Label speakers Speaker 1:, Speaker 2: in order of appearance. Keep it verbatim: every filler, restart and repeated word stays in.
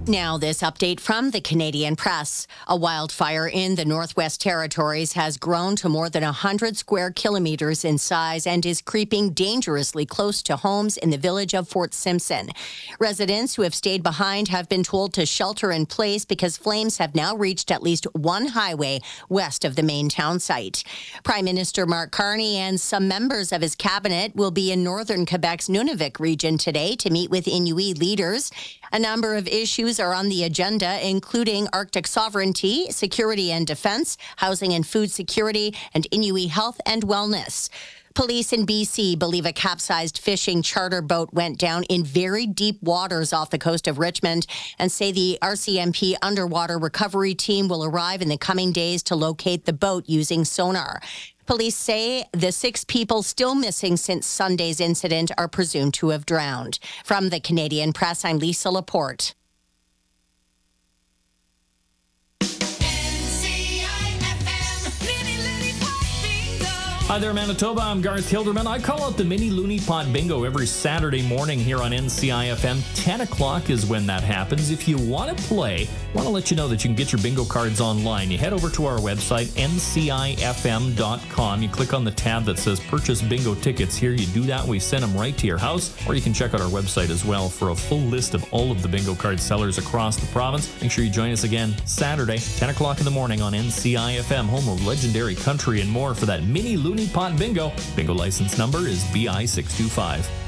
Speaker 1: Now, this update from the Canadian Press. A wildfire in the Northwest Territories has grown to more than one hundred square kilometers in size and is creeping dangerously close to homes in the village of Fort Simpson. Residents who have stayed behind have been told to shelter in place because flames have now reached at least one highway west of the main town site. Prime Minister Mark Carney and some members of his cabinet will be in northern Quebec's Nunavik region today to meet with Inuit leaders. A number of issues are on the agenda, including Arctic sovereignty, security and defense, housing and food security, and Inuit health and wellness. Police in B C believe a capsized fishing charter boat went down in very deep waters off the coast of Richmond and say the R C M P underwater recovery team will arrive in the coming days to locate the boat using sonar. Police say the six people still missing since Sunday's incident are presumed to have drowned. From the Canadian Press, I'm Lisa Laporte.
Speaker 2: Hi there, Manitoba. I'm Garth Hilderman. I call out the Mini Looney Pot Bingo every Saturday morning here on N C I F M. ten o'clock is when that happens. If you want to play, I want to let you know that you can get your bingo cards online. You head over to our website, N C I F M dot com. You click on the tab that says Purchase Bingo Tickets. Here you do that. We send them right to your house. Or you can check out our website as well for a full list of all of the bingo card sellers across the province. Make sure you join us again Saturday, ten o'clock in the morning on N C I F M, home of legendary country and more for that Mini Looney Pot Bingo. Bingo license number is B I six two five.